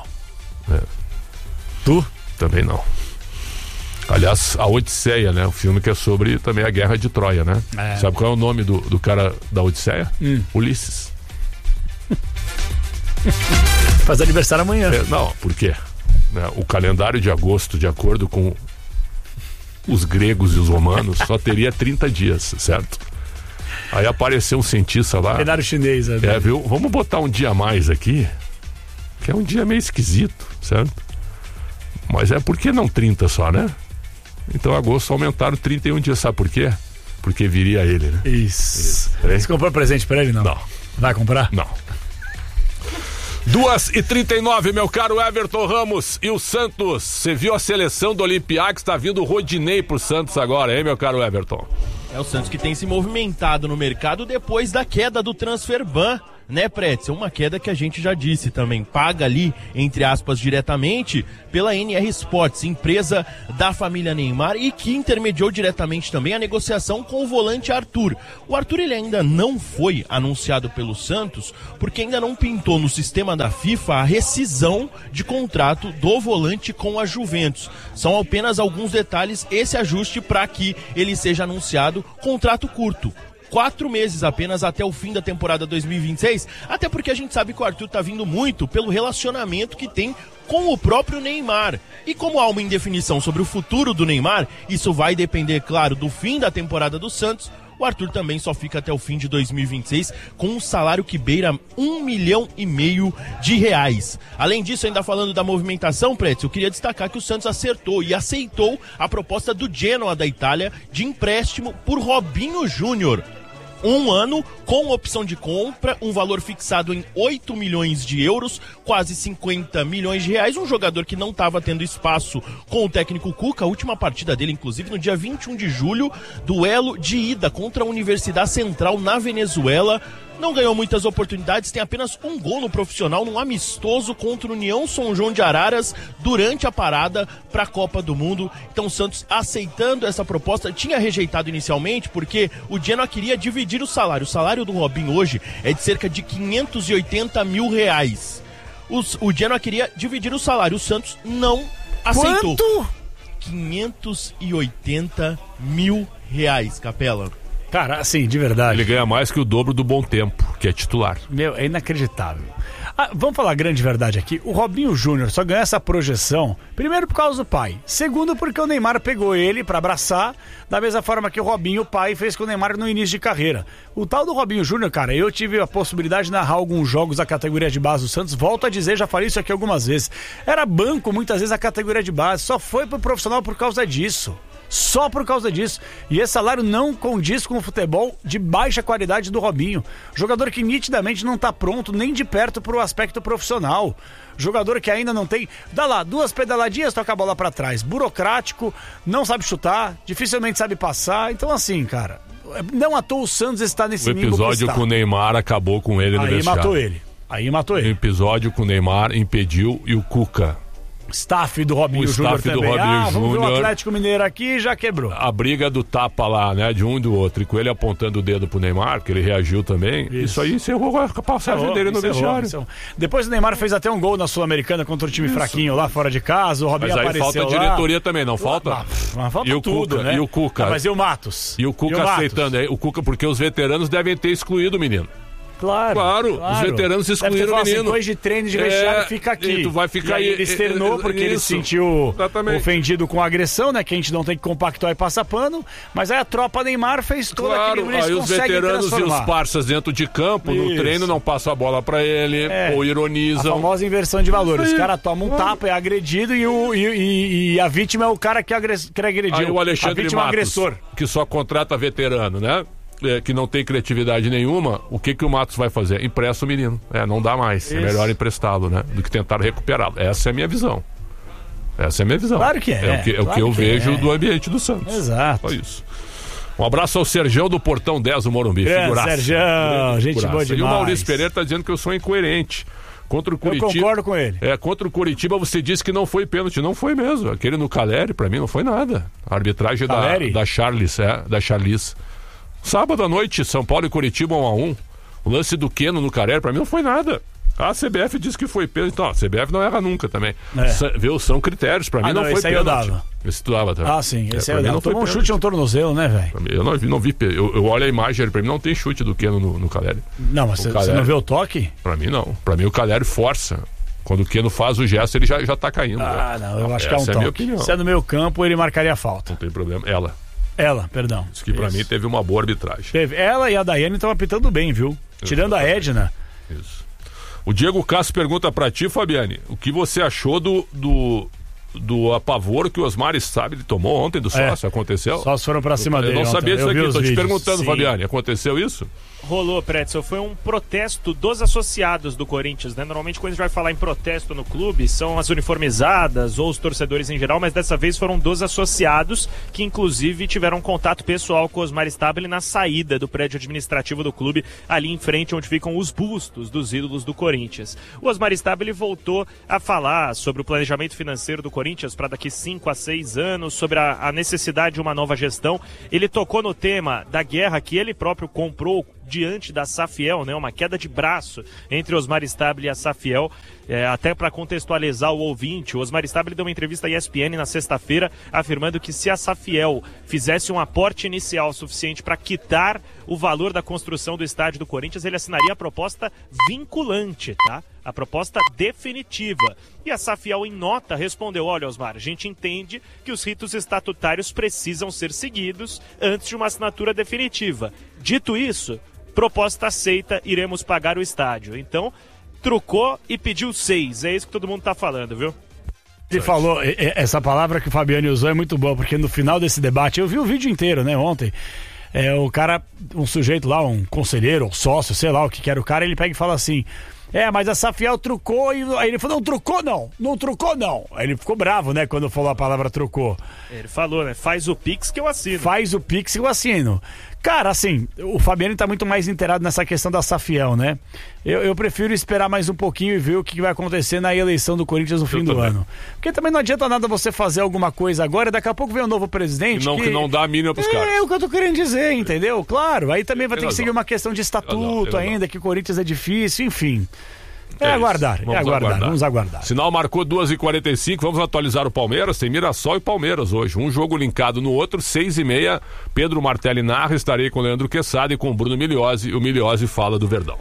Tu? Também não. Aliás, a Odisseia, né? O filme que é sobre também a Guerra de Troia, né? Sabe qual é o nome do cara da Odisseia? Ulisses. Faz aniversário amanhã. Não, por quê? O calendário de agosto, de acordo com os gregos e os romanos, só teria 30 dias, certo? Aí apareceu um cientista lá. Calendário chinês, né? Viu? Vamos botar um dia a mais aqui, que é um dia meio esquisito, certo? Mas por que não 30 só, né? Então agosto aumentaram 31 dias, sabe por quê? Porque viria ele, né? Isso. Você comprou presente pra ele, não? Não. Vai comprar? Não. 2h39, meu caro Everton Ramos. E o Santos, você viu a seleção do Olympiacos, está vindo o Rodinei pro Santos agora, hein, meu caro Everton? É o Santos que tem se movimentado no mercado depois da queda do transfer ban, né, Pretzel? Uma queda que a gente já disse também, paga ali, entre aspas, diretamente pela NR Sports, empresa da família Neymar, e que intermediou diretamente também a negociação com o volante Arthur. O Arthur, ele ainda não foi anunciado pelo Santos, porque ainda não pintou no sistema da FIFA a rescisão de contrato do volante com a Juventus. São apenas alguns detalhes, esse ajuste para que ele seja anunciado, contrato curto. 4 meses apenas até o fim da temporada 2026, até porque a gente sabe que o Arthur tá vindo muito pelo relacionamento que tem com o próprio Neymar. E como há uma indefinição sobre o futuro do Neymar, isso vai depender, claro, do fim da temporada do Santos. O Arthur também só fica até o fim de 2026 com um salário que beira R$1,5 milhão de reais. Além disso, ainda falando da movimentação, Pretzel, eu queria destacar que o Santos acertou e aceitou a proposta do Genoa da Itália de empréstimo por Robinho Júnior. 1 ano, com opção de compra, um valor fixado em 8 milhões de euros, quase 50 milhões de reais. Um jogador que não estava tendo espaço com o técnico Cuca. A última partida dele, inclusive, no dia 21 de julho, duelo de ida contra a Universidade Central na Venezuela. Não ganhou muitas oportunidades, tem apenas um gol no profissional, num amistoso contra o União São João de Araras, durante a parada para a Copa do Mundo. Então o Santos aceitando essa proposta, tinha rejeitado inicialmente, porque o Genoa queria dividir o salário. O salário do Robinho hoje é de cerca de R$580 mil. O Genoa queria dividir o salário, o Santos não aceitou. Quanto? R$580 mil, Capela. Cara, assim, de verdade. Ele ganha mais que o dobro do Bom Tempo, que é titular. Meu, é inacreditável. Vamos falar a grande verdade aqui. O Robinho Júnior só ganhou essa projeção, primeiro por causa do pai. Segundo, porque o Neymar pegou ele pra abraçar, da mesma forma que o Robinho, o pai, fez com o Neymar no início de carreira. O tal do Robinho Júnior, cara, eu tive a possibilidade de narrar alguns jogos da categoria de base do Santos. Volto a dizer, já falei isso aqui algumas vezes. Era banco, muitas vezes, a categoria de base. Só foi pro profissional por causa disso. Só por causa disso. E esse salário não condiz com o futebol de baixa qualidade do Robinho. Jogador que nitidamente não tá pronto nem de perto pro aspecto profissional. Jogador que ainda não tem... Dá lá, 2 pedaladinhas, toca a bola pra trás. Burocrático, não sabe chutar, dificilmente sabe passar. Então assim, cara, não à toa o Santos está nesse nível. O episódio com o Neymar acabou com ele no vestiário. Aí matou ele. O episódio com o Neymar impediu e o Cuca... Staff do Robinho Júnior também. Vamos ver o Atlético Mineiro aqui, já quebrou. A briga do tapa lá, né, de um e do outro, e com ele apontando o dedo pro Neymar, que ele reagiu também. Isso aí encerrou a passagem dele no vestiário. Depois o Neymar fez até um gol na Sul-Americana contra o time fraquinho lá fora de casa, o Robinho apareceu lá. Mas aí falta diretoria também, não falta? Mas falta e tudo, né? E o Cuca. Mas e o Matos? E o Cuca aceitando aí, o Cuca, porque os veteranos devem ter excluído o menino. Claro. Os veteranos excluíram o menino. Assim, depois de treino de vestiário, fica aqui. Tu vai ficar aí. Ele externou porque ele se sentiu ofendido com a agressão, né? Que a gente não tem que compactuar e passar pano. Mas aí a tropa Neymar fez todo aquele... Aí os veteranos e os parças dentro de campo, no treino, não passam a bola pra ele, ou ironizam. A famosa inversão de valores. Os caras tomam um tapa, é agredido, e a vítima é o cara que agrediu. Aí o Alexandre Matos, agressor. Que só contrata veterano, né? Que não tem criatividade nenhuma, o que o Matos vai fazer? Empresta o menino. Não dá mais. Isso. É melhor emprestá-lo, né? Do que tentar recuperá-lo. Essa é a minha visão. Claro que é. É o que eu vejo do ambiente do Santos. Exato. Só isso. Um abraço ao Sergião do Portão 10 do Morumbi. Sergião, gente boa demais. E o Maurício Pereira tá dizendo que eu sou incoerente. Contra o Curitiba, eu concordo com ele. Contra o Curitiba você disse que não foi pênalti. Não foi mesmo. Aquele no Caleri, pra mim, não foi nada. A arbitragem da Charles, Sábado à noite, São Paulo e Curitiba 1-1. O lance do Keno no Caleri, pra mim, não foi nada. A CBF disse que foi pênalti. Então, a CBF não erra nunca também. São critérios, pra mim não foi pênalti. Esse tu dava também. Sim, esse aí eu dava. Tomou um chute no tornozelo, né, velho? Eu não vi. Eu olho a imagem, pra mim não tem chute do Keno no Caleri. Não, mas você não vê o toque? Pra mim não. Pra mim o Caleri força. Quando o Keno faz o gesto, ele já tá caindo. Não, eu acho que é um toque. Se é no meio campo, ele marcaria a falta. Não tem problema. Ela, perdão. Diz que pra mim teve uma boa arbitragem. Ela e a Daiane estão apitando bem, viu? Tirando a Edna. Isso. O Diego Castro pergunta pra ti, Fabiane, o que você achou do do apavoro que o Osmar Stabile tomou ontem do sócio. Aconteceu? Só foram pra cima dele. Eu não sabia disso aqui, tô te perguntando, Sim. Fabiane, aconteceu isso? Rolou, Pretzel, foi um protesto dos associados do Corinthians, né? Normalmente quando a gente vai falar em protesto no clube, são as uniformizadas ou os torcedores em geral, mas dessa vez foram dos associados, que inclusive tiveram contato pessoal com o Osmar Stabile na saída do prédio administrativo do clube, ali em frente onde ficam os bustos dos ídolos do Corinthians. O Osmar Stabile voltou a falar sobre o planejamento financeiro do Corinthians para daqui 5 a 6 anos, sobre a necessidade de uma nova gestão. Ele tocou no tema da guerra que ele próprio comprou diante da Safiel, né? Uma queda de braço entre Osmar Stabile e a Safiel. Até para contextualizar o ouvinte, o Osmar Stabile deu uma entrevista à ESPN na sexta-feira, afirmando que se a Safiel fizesse um aporte inicial suficiente para quitar o valor da construção do estádio do Corinthians, ele assinaria a proposta vinculante, tá? A proposta definitiva. E a Safiel, em nota, respondeu: olha, Osmar, a gente entende que os ritos estatutários precisam ser seguidos antes de uma assinatura definitiva. Dito isso, proposta aceita, iremos pagar o estádio. Então, trucou e pediu 6. É isso que todo mundo tá falando, viu? Ele falou, essa palavra que o Fabiane usou é muito boa, porque no final desse debate, eu vi o vídeo inteiro, né, ontem, o cara, um sujeito lá, um conselheiro, ou sócio, sei lá o que era o cara, ele pega e fala assim: mas a Safiel trucou, e aí ele falou: não trucou não. Aí ele ficou bravo, né, quando falou a palavra trucou. Ele falou, né, faz o Pix que eu assino. Faz o Pix que eu assino. Cara, assim, o Fabiano tá muito mais inteirado nessa questão da Safiel, né? Eu prefiro esperar mais um pouquinho e ver o que vai acontecer na eleição do Corinthians no fim do ano. Porque também não adianta nada você fazer alguma coisa agora e daqui a pouco vem um novo presidente que não dá a mínima pros caras. É o que eu tô querendo dizer, entendeu? Claro, aí também vai ter que seguir uma questão de estatuto ainda, que o Corinthians é difícil, enfim. Vamos aguardar. Sinal marcou 2h45, vamos atualizar o Palmeiras. Tem Mirassol e Palmeiras hoje. Um jogo linkado no outro, 6h30. Pedro Martelli narra, estarei com o Leandro Quesada e com o Bruno Migliozzi. O Migliozzi fala do Verdão.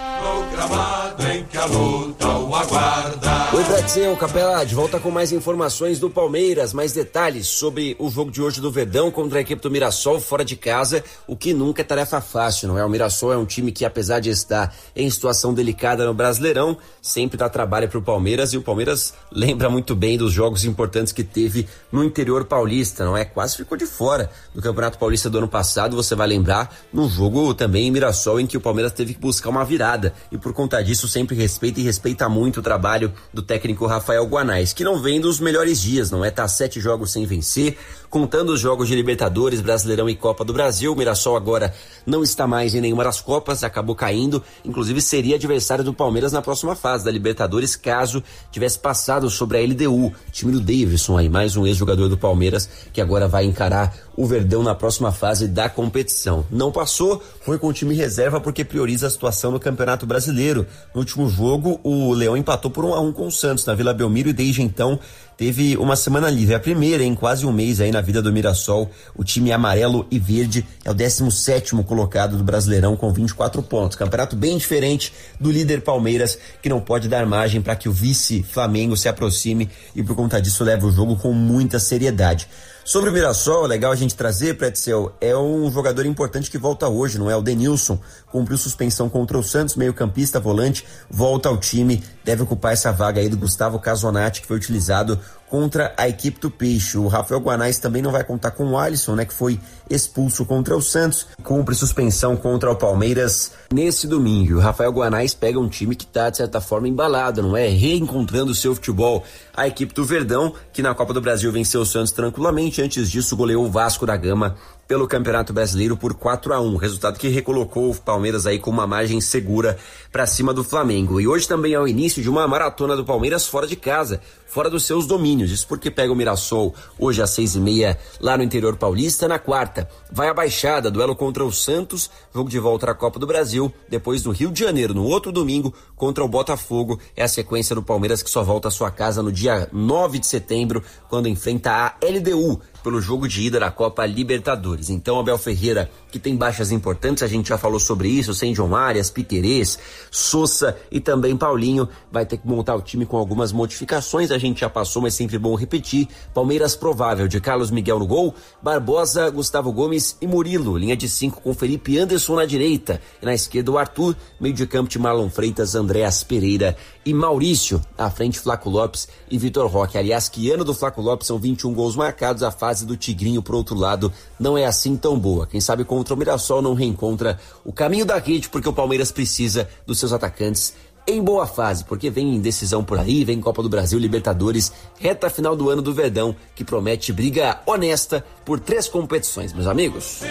Em que a luta o aguarda. Oi, Pretzel, Capela, de volta com mais informações do Palmeiras, mais detalhes sobre o jogo de hoje do Verdão contra a equipe do Mirassol fora de casa, o que nunca é tarefa fácil, não é? O Mirassol é um time que, apesar de estar em situação delicada no Brasileirão, sempre dá trabalho pro Palmeiras, e o Palmeiras lembra muito bem dos jogos importantes que teve no interior paulista, não é? Quase ficou de fora do Campeonato Paulista do ano passado, você vai lembrar, num jogo também em Mirassol, em que o Palmeiras teve que buscar uma virada, e por conta disso sempre respeita muito o trabalho do técnico Rafael Guanais, que não vem dos melhores dias, não é? Tá 7 jogos sem vencer, contando os jogos de Libertadores, Brasileirão e Copa do Brasil. O Mirassol agora não está mais em nenhuma das Copas, acabou caindo, inclusive seria adversário do Palmeiras na próxima fase da Libertadores, caso tivesse passado sobre a LDU, time do Davidson aí, mais um ex-jogador do Palmeiras, que agora vai encarar o Verdão na próxima fase da competição. Não passou, foi com o time reserva porque prioriza a situação no Campeonato Brasileiro. No último jogo, o Leão empatou por 1-1 com o Santos na Vila Belmiro e desde então teve uma semana livre, a primeira em quase um mês aí na vida do Mirassol. O time amarelo e verde é o 17º colocado do Brasileirão com 24 pontos. Campeonato bem diferente do líder Palmeiras, que não pode dar margem para que o vice Flamengo se aproxime e por conta disso leva o jogo com muita seriedade. Sobre o Mirassol, é legal a gente trazer, Pretzel, é um jogador importante que volta hoje, não é? O Denilson cumpriu suspensão contra o Santos, meio-campista, volante, volta ao time, deve ocupar essa vaga aí do Gustavo Casonati, que foi utilizado contra a equipe do Peixe. O Rafael Guanais também não vai contar com o Alisson, né, que foi expulso contra o Santos, cumpre suspensão contra o Palmeiras nesse domingo. O Rafael Guanais pega um time que está, de certa forma, embalado, não é? Reencontrando o seu futebol. A equipe do Verdão, que na Copa do Brasil venceu o Santos tranquilamente, antes disso goleou o Vasco da Gama pelo Campeonato Brasileiro por 4-1, resultado que recolocou o Palmeiras aí com uma margem segura para cima do Flamengo. E hoje também é o início de uma maratona do Palmeiras fora de casa, fora dos seus domínios. Isso porque pega o Mirassol hoje às 6h30 lá no interior paulista. Na quarta vai a Baixada, duelo contra o Santos, jogo de volta à Copa do Brasil, depois no Rio de Janeiro, no outro domingo, contra o Botafogo. É a sequência do Palmeiras que só volta à sua casa no dia 9 de setembro, quando enfrenta a LDU pelo jogo de ida da Copa Libertadores. Então, Abel Ferreira, que tem baixas importantes, a gente já falou sobre isso, sem John Arias, Piquerez, Sousa e também Paulinho, vai ter que montar o time com algumas modificações, a gente já passou, mas sempre bom repetir. Palmeiras provável de Carlos Miguel no gol, Barbosa, Gustavo Gomes e Murilo, linha de 5 com Felipe Anderson na direita, e na esquerda o Arthur, meio de campo de Marlon Freitas, André Andréas Pereira e Maurício, à frente Flaco Lopes e Vitor Roque. Aliás, que ano do Flaco Lopes, são 21 gols marcados, a fase do Tigrinho, por outro lado, não é assim tão boa. Quem sabe contra o Mirassol não reencontra o caminho da rede, porque o Palmeiras precisa dos seus atacantes em boa fase, porque vem decisão por aí, vem Copa do Brasil, Libertadores, reta final do ano do Verdão, que promete briga honesta por 3 competições, meus amigos.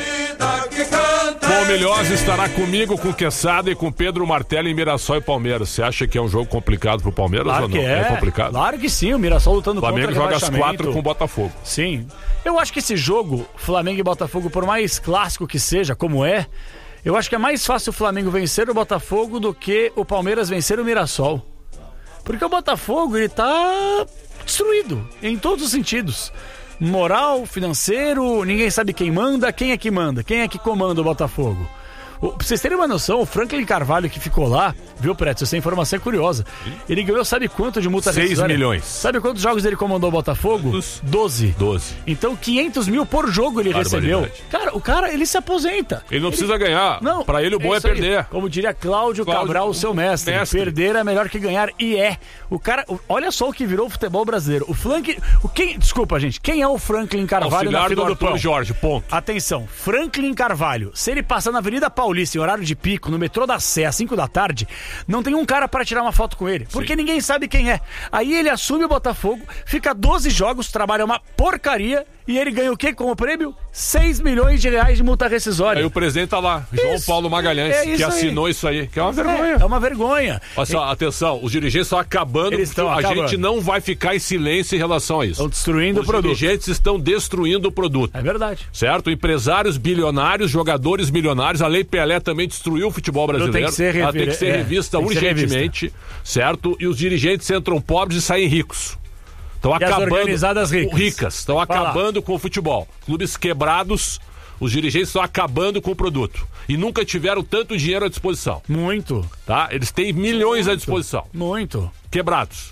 Bom, Milhosa estará comigo, com Quesada e com Pedro Martelli em Mirassol e Palmeiras. Você acha que é um jogo complicado pro Palmeiras Claro ou não? que é complicado? Claro que sim, o Mirassol lutando contra o Flamengo joga às rebaixamento. 4 com o Botafogo. Sim. Eu acho que esse jogo, Flamengo e Botafogo, por mais clássico que seja, como é, eu acho que é mais fácil o Flamengo vencer o Botafogo do que o Palmeiras vencer o Mirassol. Porque o Botafogo, ele tá destruído em todos os sentidos. Moral, financeiro, ninguém sabe quem manda, quem é que comanda o Botafogo. Pra vocês terem uma noção, o Franklin Carvalho que ficou lá, viu, Preto? Essa informação é curiosa. Ele ganhou sabe quanto de multa 6 milhões. Sabe quantos jogos ele comandou o Botafogo? 12. Então 500 mil por jogo ele recebeu. Cara, o cara, ele se aposenta. Ele não precisa ganhar. Não, pra ele o bom é perder. Aí. Como diria Cláudio Cabral, o seu mestre. Perder é melhor que ganhar, e é. O cara, olha só o que virou o futebol brasileiro. Desculpa, gente, quem é o Franklin Carvalho na fila do pão? Jorge, ponto. Atenção, Franklin Carvalho, se ele passar na Avenida Paulista em horário de pico, no metrô da Sé, às 5 da tarde, não tem um cara para tirar uma foto com ele, porque ninguém sabe quem é. Aí ele assume o Botafogo, fica 12 jogos, trabalha uma porcaria, e ele ganha o quê como prêmio? 6 milhões de reais de multa rescisória. Aí o presidente tá lá, João Paulo Magalhães, que assinou isso aí, que é uma vergonha. É uma vergonha. Olha só, atenção, os dirigentes estão acabando, a gente não vai ficar em silêncio em relação a isso. Estão destruindo o produto. Os dirigentes estão destruindo o produto. É verdade. Certo? Empresários bilionários, jogadores milionários, a Lei Pelé também destruiu o futebol brasileiro. Ela tem que ser revista urgentemente, certo? E os dirigentes entram pobres e saem ricos. Estão acabando, organizadas ricas. Estão acabando com o futebol. Clubes quebrados, os dirigentes estão acabando com o produto. E nunca tiveram tanto dinheiro à disposição. Muito. Tá? Eles têm milhões à disposição. Muito. Quebrados.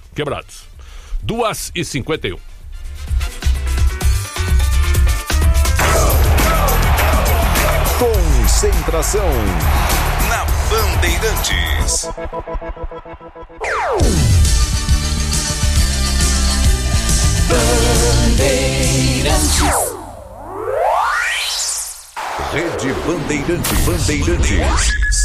2h51. Concentração na Bandeirantes. Rede Bandeirantes.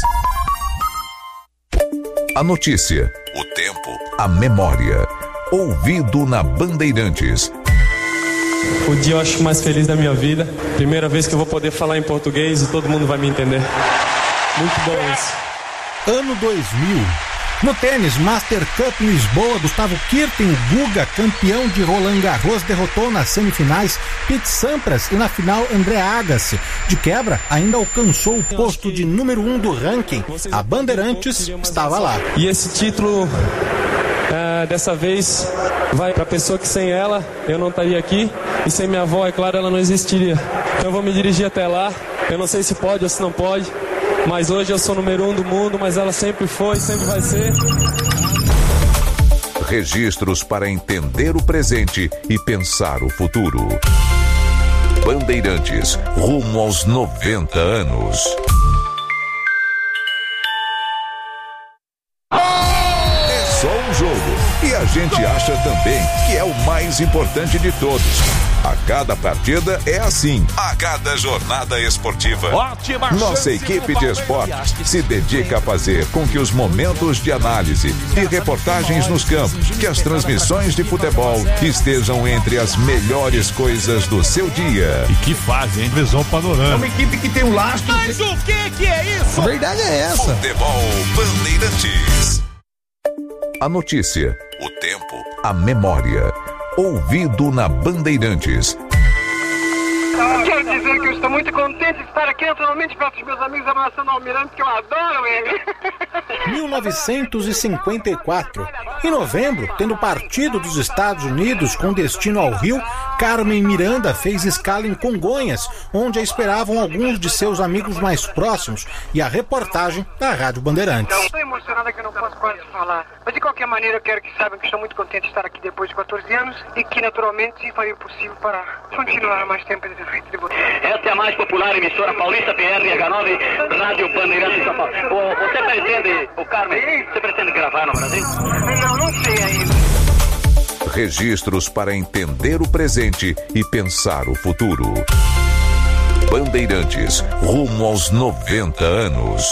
A notícia, o tempo, a memória. Ouvido na Bandeirantes. O dia eu acho mais feliz da minha vida. Primeira vez que eu vou poder falar em português e todo mundo vai me entender. Muito bom isso. Ano 2000. No tênis, Master Cup em Lisboa, Gustavo Kirten, o Guga, campeão de Roland Garros, derrotou nas semifinais Pete Sampras e na final André Agassi. De quebra, ainda alcançou o posto de número 1 do ranking. A Bandeirantes estava lá. E esse título, dessa vez, vai para a pessoa que sem ela eu não estaria aqui. E sem minha avó, é claro, ela não existiria. Então eu vou me dirigir até lá. Eu não sei se pode ou se não pode. Mas hoje eu sou número 1 do mundo, mas ela sempre foi, sempre vai ser. Registros para entender o presente e pensar o futuro. Bandeirantes, rumo aos 90 anos. É só um jogo e a gente acha também que é o mais importante de todos. A cada partida é assim. A cada jornada esportiva. Ótima Nossa equipe de esportes se dedica a fazer com que os momentos de análise e reportagens nos campos, que as transmissões de futebol estejam entre as melhores coisas do seu dia. E que fazem, hein? Visão panorâmica. É uma equipe que tem um lastro. Mas o que é isso? A verdade é essa. Futebol Bandeirantes. A notícia, o tempo, a memória. Ouvido na Bandeirantes. Quero dizer que eu estou muito contente de estar aqui naturalmente perto dos meus amigos abraçando o Almirante, que eu adoro ele. 1954. Em novembro, tendo partido dos Estados Unidos com destino ao Rio, Carmen Miranda fez escala em Congonhas, onde a esperavam alguns de seus amigos mais próximos, e a reportagem da Rádio Bandeirantes. Estou emocionada que eu não posso quase falar. Mas de qualquer maneira eu quero que saibam que estou muito contente de estar aqui depois de 14 anos e que naturalmente farei o possível para continuar mais tempo de frente de vocês. Essa é a mais popular emissora paulista PRH9, Rádio Bandeirantes São Paulo. Você pretende, o Carmen, você pretende gravar no Brasil? Não sei ainda. Registros para entender o presente e pensar o futuro. Bandeirantes, rumo aos 90 anos.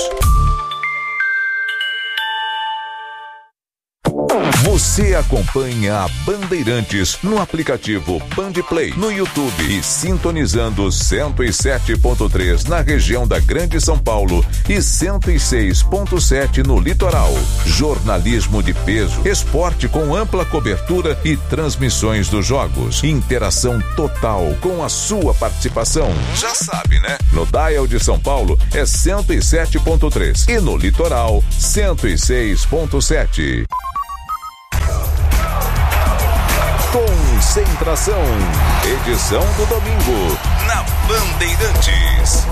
Você acompanha a Bandeirantes no aplicativo Bandplay, no YouTube e sintonizando 107.3 na região da Grande São Paulo e 106.7 no litoral. Jornalismo de peso, esporte com ampla cobertura e transmissões dos jogos. Interação total com a sua participação. Já sabe, né? No dial de São Paulo é 107.3 e no litoral 106.7. Concentração, edição do domingo, na Bandeirantes.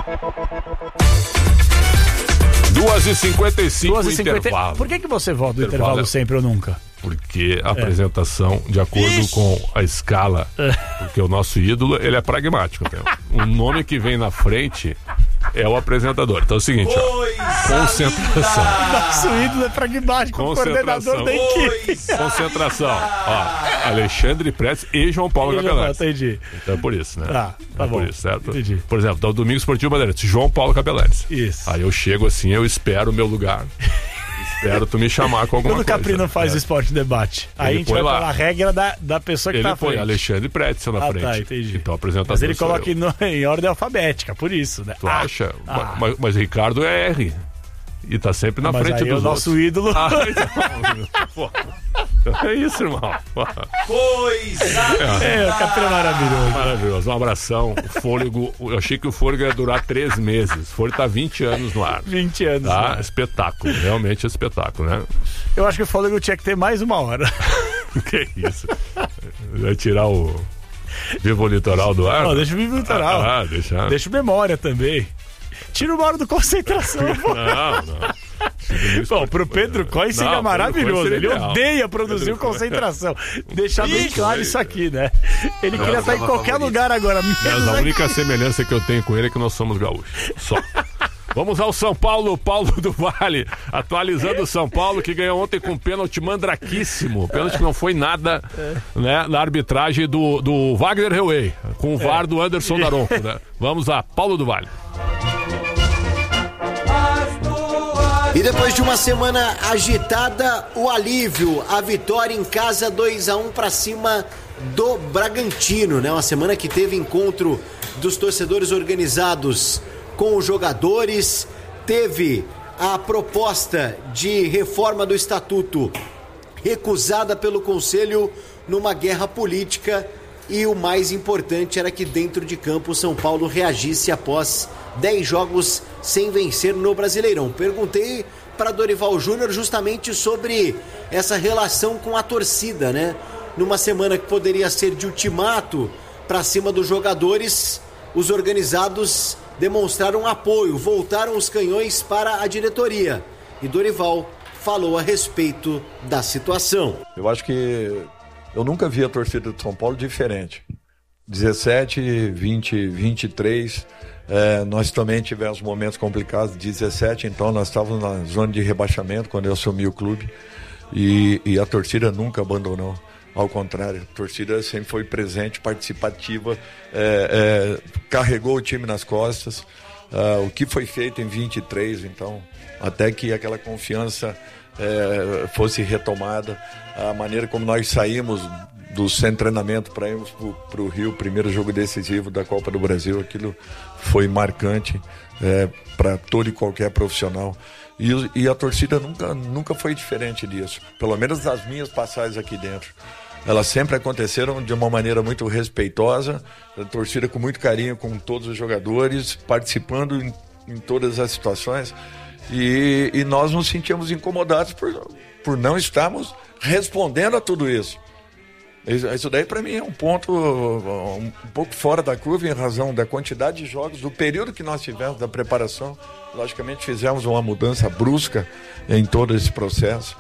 2h55 intervalo. Por que você volta do intervalo sempre ou nunca? Porque a apresentação, de acordo com a escala, porque o nosso ídolo, ele é pragmático. O nome que vem na frente é o apresentador. Então é o seguinte, concentração. Nosso ídolo é pragmático, o coordenador da equipe. Concentração. Ó, Alexandre Prestes e João Paulo Capelletti. Entendi. Então é por isso, né? Tá bom. Por isso, certo? Entendi. Por exemplo, então, Domingo Esportivo Bandeirantes, João Paulo Capelletti. Isso. Aí eu chego assim, eu espero o meu lugar. Espero tu me chamar com alguma coisa. Quando o Caprino faz o Esporte Debate, aí a gente vai pela regra da pessoa que tá à frente. Ele põe Alexandre Pretzel na frente. Tá, entendi. Então, apresentação. Mas ele coloca em ordem alfabética, por isso, né? Tu acha? Mas Ricardo é R. E tá sempre na frente aí dos o nosso outros. ídolo. É isso, irmão. O Caprino é maravilhoso. Maravilhoso. Um abração. O fôlego. Eu achei que o fôlego ia durar 3 meses. O fôlego tá 20 anos no ar. 20 anos. Tá? Né? Espetáculo. Realmente espetáculo, né? Eu acho que o fôlego tinha que ter mais 1 hora. Que isso? Vai tirar o Vivo Litoral do ar? Não, deixa o Vivo Litoral. Deixa. Deixa o Memória também. Tira 1 hora do Concentração. Não. Bom, pro Pedro Coy seria maravilhoso. Ele odeia produzir o Concentração. Deixar bem claro isso aqui, né? Ele queria estar em qualquer lugar agora. A única semelhança que eu tenho com ele é que nós somos gaúchos. Só. Vamos ao São Paulo, Paulo do Vale, atualizando o São Paulo, que ganhou ontem com um pênalti mandraquíssimo. Pênalti que não foi nada, né, na arbitragem do Wagner Heuwey, com o VAR do Anderson Daronco, né? Vamos lá, Paulo do Vale. E depois de uma semana agitada, o alívio, a vitória em casa 2-1 para cima do Bragantino, né? Uma semana que teve encontro dos torcedores organizados com os jogadores, teve a proposta de reforma do estatuto recusada pelo Conselho numa guerra política, e o mais importante era que dentro de campo o São Paulo reagisse após 10 jogos sem vencer no Brasileirão. Perguntei para Dorival Júnior justamente sobre essa relação com a torcida, né? Numa semana que poderia ser de ultimato para cima dos jogadores, os organizados demonstraram apoio, voltaram os canhões para a diretoria. E Dorival falou a respeito da situação. Eu acho que eu nunca vi a torcida do São Paulo diferente. 17, 20, 23, nós também tivemos momentos complicados. 17, então nós estávamos na zona de rebaixamento quando eu assumi o clube, e a torcida nunca abandonou. Ao contrário, a torcida sempre foi presente, participativa, carregou o time nas costas. O que foi feito em 23, então, até que aquela confiança fosse retomada, a maneira como nós saímos do centro de treinamento para irmos para o Rio, primeiro jogo decisivo da Copa do Brasil, aquilo foi marcante para todo e qualquer profissional. E a torcida nunca foi diferente disso, pelo menos das minhas passagens aqui dentro. Elas sempre aconteceram de uma maneira muito respeitosa, a torcida com muito carinho com todos os jogadores, participando em todas as situações, e nós nos sentíamos incomodados por não estarmos respondendo a tudo isso. Isso daí para mim é um ponto um pouco fora da curva em razão da quantidade de jogos, do período que nós tivemos da preparação. Logicamente fizemos uma mudança brusca em todo esse processo.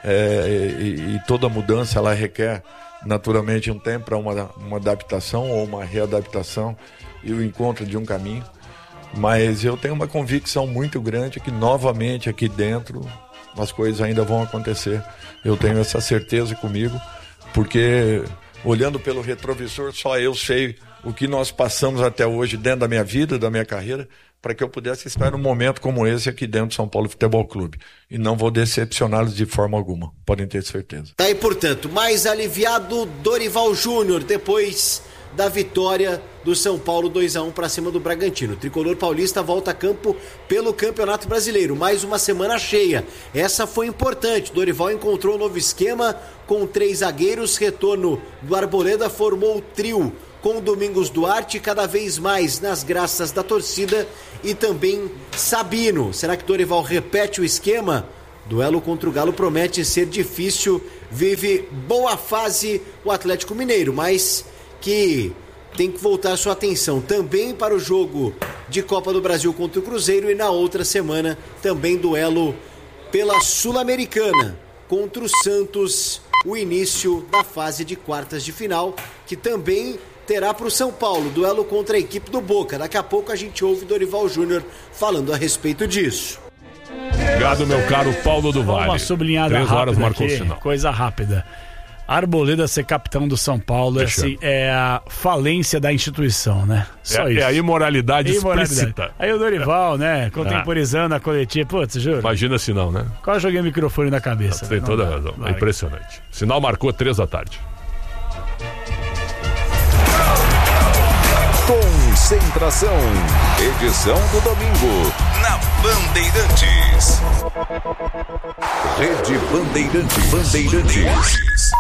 e toda mudança ela requer naturalmente um tempo para uma adaptação ou uma readaptação e o encontro de um caminho. Mas eu tenho uma convicção muito grande que novamente aqui dentro as coisas ainda vão acontecer. Eu tenho essa certeza comigo, porque olhando pelo retrovisor só eu sei o que nós passamos até hoje dentro da minha vida, da minha carreira, para que eu pudesse estar num momento como esse aqui dentro do São Paulo Futebol Clube. E não vou decepcioná-los de forma alguma, podem ter certeza. Tá aí, portanto, mais aliviado Dorival Júnior depois da vitória do São Paulo 2-1 para cima do Bragantino. O tricolor paulista volta a campo pelo Campeonato Brasileiro. Mais uma semana cheia. Essa foi importante. Dorival encontrou um novo esquema com 3 zagueiros. Retorno do Arboleda formou o trio com Domingos Duarte cada vez mais nas graças da torcida e também Sabino. Será que Dorival repete o esquema? Duelo contra o Galo promete ser difícil. Vive boa fase o Atlético Mineiro, mas que tem que voltar sua atenção também para o jogo de Copa do Brasil contra o Cruzeiro e na outra semana também duelo pela Sul-Americana contra o Santos, o início da fase de quartas de final, que também terá para o São Paulo, duelo contra a equipe do Boca. Daqui a pouco a gente ouve Dorival Júnior falando a respeito disso. Obrigado, meu caro Paulo do Vale. Uma sublinhada 3 horas rápida marcou aqui, o sinal. coisa rápida. Arboleda ser capitão do São Paulo é a falência da instituição, né? Só isso. É a imoralidade explícita. Aí o Dorival, né? Contemporizando a coletiva. Putz, juro. Imagina se não, né? Quase joguei o microfone na cabeça. Tem toda a razão. É impressionante. Sinal marcou 3 da tarde. Concentração, edição do domingo, na Bandeirantes. Rede Bandeirantes.